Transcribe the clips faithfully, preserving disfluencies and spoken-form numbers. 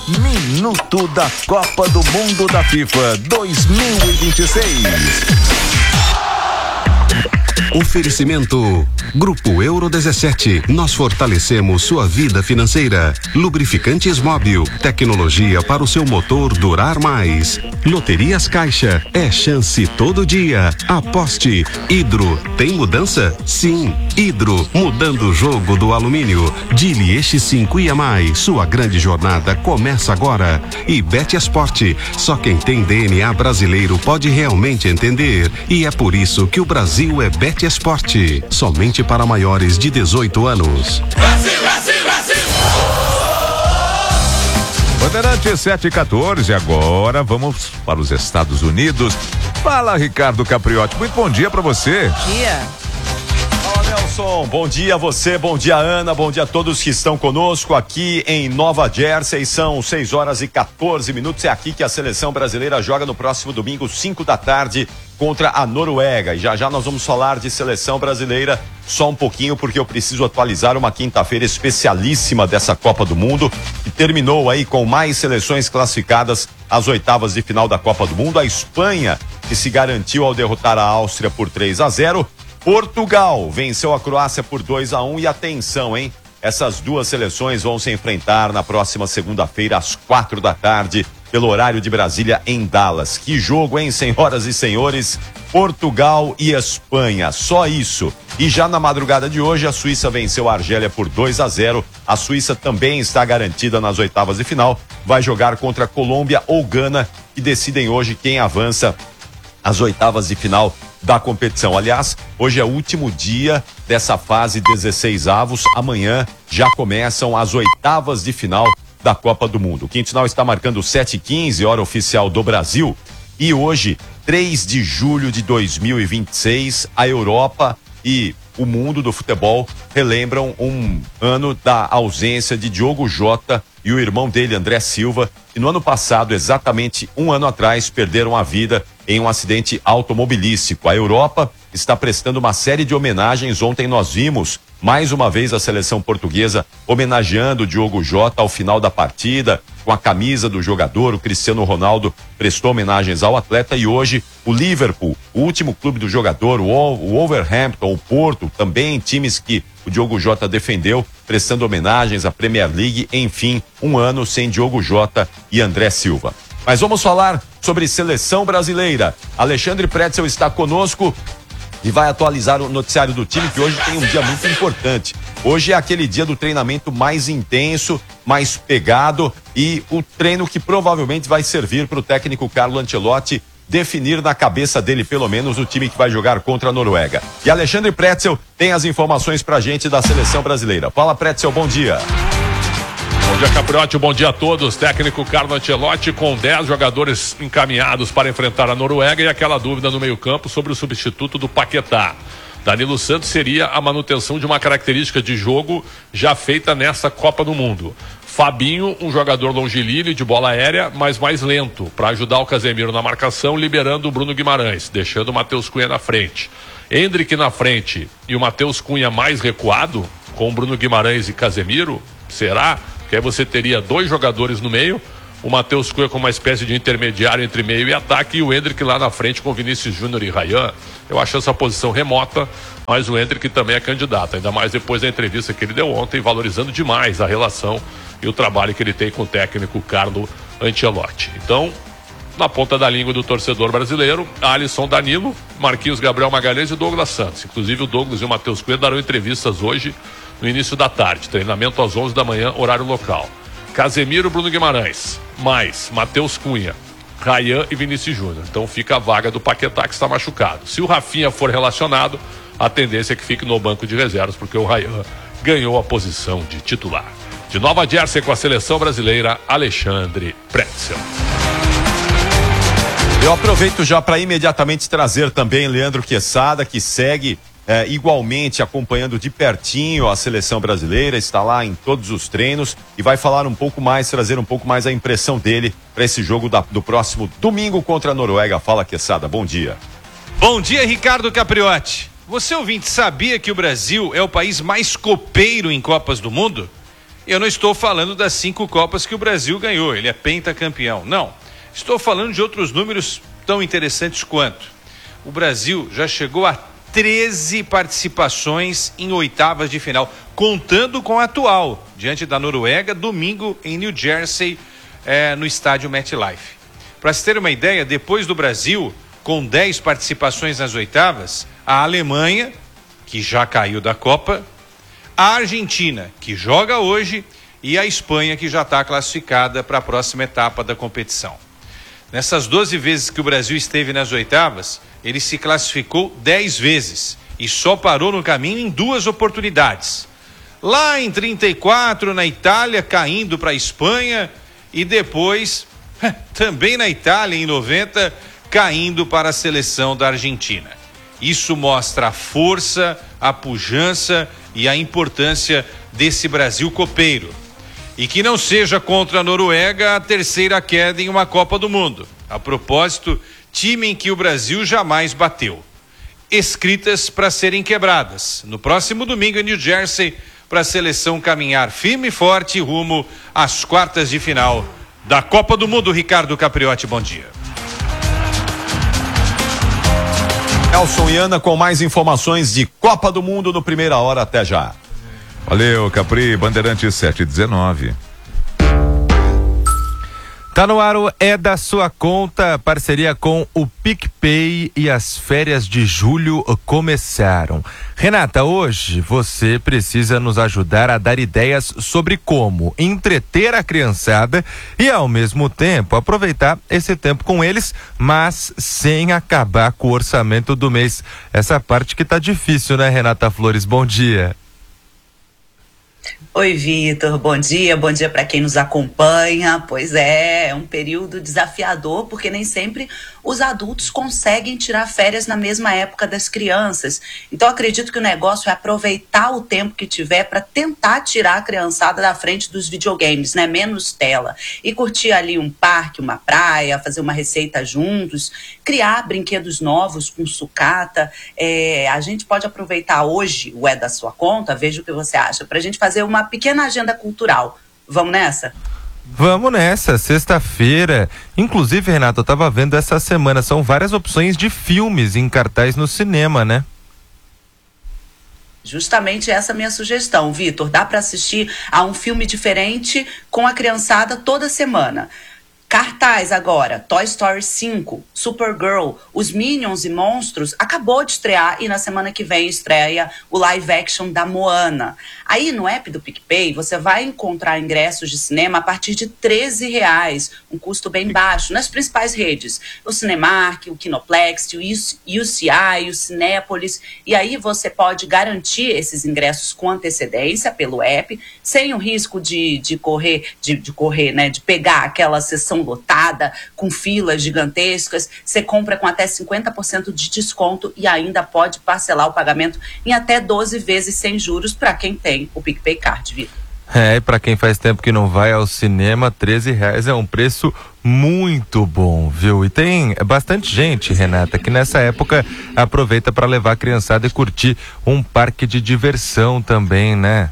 Minuto da Copa do Mundo da FIFA dois mil e vinte e seis. Oferecimento Grupo Euro dezessete. Nós fortalecemos sua vida financeira. Lubrificantes Móbil. Tecnologia para o seu motor durar mais. Loterias Caixa. É chance todo dia. Aposte. Hidro. Tem mudança? Sim. Hidro. Mudando o jogo do alumínio. Dili Eixo cinco e mais. Sua grande jornada começa agora. E Bet Esporte. Só quem tem D N A brasileiro pode realmente entender. E é por isso que o Brasil é Bet Esporte. Somente para maiores de dezoito anos. Brasil, Brasil, Brasil! Bandeirante sete e quatorze, agora vamos para os Estados Unidos. Fala, Ricardo Capriotti, muito bom dia para você. Bom dia. Fala, Nelson, bom dia a você, bom dia, Ana, bom dia a todos que estão conosco aqui em Nova Jersey. São seis horas e quatorze minutos, é aqui que a seleção brasileira joga no próximo domingo, cinco da tarde, contra a Noruega. E já já nós vamos falar de seleção brasileira só um pouquinho, porque eu preciso atualizar uma quinta-feira especialíssima dessa Copa do Mundo, que terminou aí com mais seleções classificadas às oitavas de final da Copa do Mundo. A Espanha, que se garantiu ao derrotar a Áustria por três a zero. Portugal venceu a Croácia por dois a um. E atenção, hein? Essas duas seleções vão se enfrentar na próxima segunda-feira, às quatro da tarde, pelo horário de Brasília, em Dallas. Que jogo, hein, senhoras e senhores? Portugal e Espanha, só isso. E já na madrugada de hoje, a Suíça venceu a Argélia por dois a zero. A Suíça também está garantida nas oitavas de final. Vai jogar contra a Colômbia ou Gana, que decidem hoje quem avança às oitavas de final da competição. Aliás, hoje é o último dia dessa fase dezesseis avos. Amanhã já começam as oitavas de final da Copa do Mundo. O quinto está marcando sete e quinze, hora oficial do Brasil. E hoje, três de julho de dois mil e vinte e seis, a Europa e o mundo do futebol relembram um ano da ausência de Diogo Jota e o irmão dele, André Silva, que no ano passado, exatamente um ano atrás, perderam a vida em um acidente automobilístico. A Europa está prestando uma série de homenagens. Ontem nós vimos mais uma vez a seleção portuguesa homenageando o Diogo Jota ao final da partida, com a camisa do jogador. O Cristiano Ronaldo prestou homenagens ao atleta. E hoje o Liverpool, o último clube do jogador, o Wolverhampton, o Porto, também times que o Diogo Jota defendeu, prestando homenagens à Premier League. Enfim, um ano sem Diogo Jota e André Silva. Mas vamos falar sobre seleção brasileira. Alexandre Pretzel está conosco e vai atualizar o noticiário do time, que hoje tem um dia muito importante. Hoje é aquele dia do treinamento mais intenso, mais pegado, e o treino que provavelmente vai servir para o técnico Carlo Ancelotti definir na cabeça dele, pelo menos, o time que vai jogar contra a Noruega. E Alexandre Pretzel tem as informações pra gente da seleção brasileira. Fala, Pretzel, bom dia. Bom dia, Capriotti, bom dia a todos. Técnico Carlo Ancelotti com dez jogadores encaminhados para enfrentar a Noruega, e aquela dúvida no meio-campo sobre o substituto do Paquetá. Danilo Santos seria a manutenção de uma característica de jogo já feita nessa Copa do Mundo. Fabinho, um jogador longilíneo de bola aérea, mas mais lento, para ajudar o Casemiro na marcação, liberando o Bruno Guimarães, deixando o Matheus Cunha na frente. Endrick na frente e o Matheus Cunha mais recuado, com o Bruno Guimarães e Casemiro, será? Que aí você teria dois jogadores no meio, o Matheus Cunha com uma espécie de intermediário entre meio e ataque, e o Endrick lá na frente com Vinícius Júnior e Ryan. Eu acho essa posição remota, mas o Endrick também é candidato, ainda mais depois da entrevista que ele deu ontem, valorizando demais a relação e o trabalho que ele tem com o técnico Carlo Ancelotti. Então, na ponta da língua do torcedor brasileiro, Alisson, Danilo, Marquinhos, Gabriel Magalhães e Douglas Santos. Inclusive o Douglas e o Matheus Cunha darão entrevistas hoje no início da tarde, treinamento às onze da manhã, horário local. Casemiro, Bruno Guimarães, mais Matheus Cunha, Ryan e Vinícius Júnior. Então fica a vaga do Paquetá, que está machucado. Se o Rafinha for relacionado, a tendência é que fique no banco de reservas, porque o Ryan ganhou a posição de titular. De Nova Jersey com a seleção brasileira, Alexandre Pretzel. Eu aproveito já para imediatamente trazer também Leandro Quesada, que segue É, igualmente acompanhando de pertinho a seleção brasileira, está lá em todos os treinos e vai falar um pouco mais, trazer um pouco mais a impressão dele para esse jogo da, do próximo domingo contra a Noruega. Fala, Quesada, bom dia. Bom dia, Ricardo Capriotti. Você, ouvinte, sabia que o Brasil é o país mais copeiro em Copas do Mundo? Eu não estou falando das cinco Copas que o Brasil ganhou, ele é pentacampeão. Não, estou falando de outros números tão interessantes quanto. O Brasil já chegou a treze participações em oitavas de final, contando com a atual, diante da Noruega, domingo em New Jersey, eh, no estádio MetLife. Para se ter uma ideia, depois do Brasil, com dez participações nas oitavas, a Alemanha, que já caiu da Copa, a Argentina, que joga hoje, e a Espanha, que já está classificada para a próxima etapa da competição. Nessas doze vezes que o Brasil esteve nas oitavas, ele se classificou dez vezes e só parou no caminho em duas oportunidades. Lá em trinta e quatro, na Itália, caindo para a Espanha, e depois, também na Itália, em noventa, caindo para a seleção da Argentina. Isso mostra a força, a pujança e a importância desse Brasil copeiro. E que não seja contra a Noruega a terceira queda em uma Copa do Mundo. A propósito, time em que o Brasil jamais bateu. Escritas para serem quebradas. No próximo domingo em New Jersey, para a seleção caminhar firme e forte rumo às quartas de final da Copa do Mundo. Ricardo Capriotti, bom dia. Nelson e Ana com mais informações de Copa do Mundo no Primeira Hora. Até já. Valeu, Capri. Bandeirantes sete e dezenove. Tá no ar o É da Sua Conta, parceria com o PicPay, e as férias de julho começaram. Renata, hoje você precisa nos ajudar a dar ideias sobre como entreter a criançada e ao mesmo tempo aproveitar esse tempo com eles, mas sem acabar com o orçamento do mês. Essa parte que tá difícil, né, Renata Flores? Bom dia. Oi, Vitor, bom dia, bom dia para quem nos acompanha. Pois é, é um período desafiador, porque nem sempre os adultos conseguem tirar férias na mesma época das crianças. Então, acredito que o negócio é aproveitar o tempo que tiver para tentar tirar a criançada da frente dos videogames, né? Menos tela. E curtir ali um parque, uma praia, fazer uma receita juntos, criar brinquedos novos com sucata. É, a gente pode aproveitar hoje o É da Sua Conta, veja o que você acha, para a gente fazer uma pequena agenda cultural. Vamos nessa? Vamos nessa, sexta-feira. Inclusive, Renato, eu tava vendo essa semana, são várias opções de filmes em cartaz no cinema, né? Justamente essa é a minha sugestão, Vitor. Dá para assistir a um filme diferente com a criançada toda semana. Cartaz agora, Toy Story cinco, Supergirl, Os Minions e Monstros, acabou de estrear e na semana que vem estreia o live action da Moana. Aí no app do PicPay você vai encontrar ingressos de cinema a partir de treze reais, um custo bem baixo, nas principais redes, o Cinemark, o Kinoplex, o U C I, o Cinépolis, e aí você pode garantir esses ingressos com antecedência pelo app, sem o risco de, de correr, de, de correr, né, de pegar aquela sessão lotada, com filas gigantescas. Você compra com até cinquenta por cento de desconto e ainda pode parcelar o pagamento em até doze vezes sem juros para quem tem o PicPay Card, Vitor. É, e para quem faz tempo que não vai ao cinema, treze reais é um preço muito bom, viu? E tem bastante gente, Renata, que nessa época aproveita para levar a criançada e curtir um parque de diversão também, né?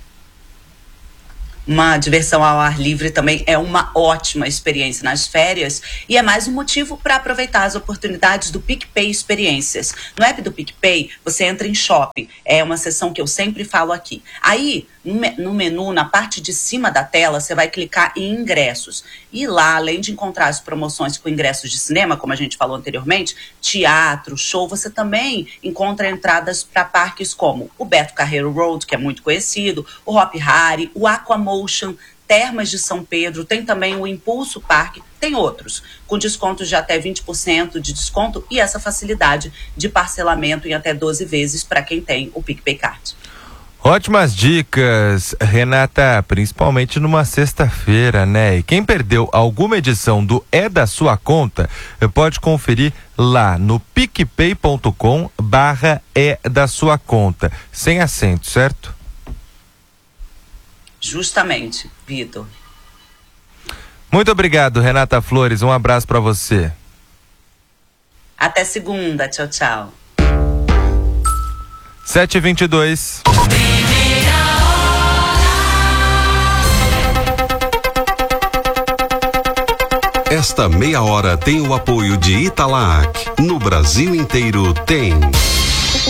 Uma diversão ao ar livre também é uma ótima experiência nas férias e é mais um motivo para aproveitar as oportunidades do PicPay Experiências. No app do PicPay, você entra em Shopping, é uma seção que eu sempre falo aqui. Aí, no menu, na parte de cima da tela, você vai clicar em ingressos. E lá, além de encontrar as promoções com ingressos de cinema, como a gente falou anteriormente, teatro, show, você também encontra entradas para parques como o Beto Carreiro Road, que é muito conhecido, o Hop Hari, o Aquamotion, Termas de São Pedro, tem também o Impulso Parque, tem outros, com descontos de até vinte por cento de desconto e essa facilidade de parcelamento em até doze vezes para quem tem o PicPay Card. Ótimas dicas, Renata, principalmente numa sexta-feira, né? E quem perdeu alguma edição do É da Sua Conta, pode conferir lá no picpay.com barra É da Sua Conta, sem acento, certo? Justamente, Vitor. Muito obrigado, Renata Flores, um abraço para você. Até segunda, tchau, tchau. sete e vinte e dois. Esta meia hora tem o apoio de Italac. No Brasil inteiro tem.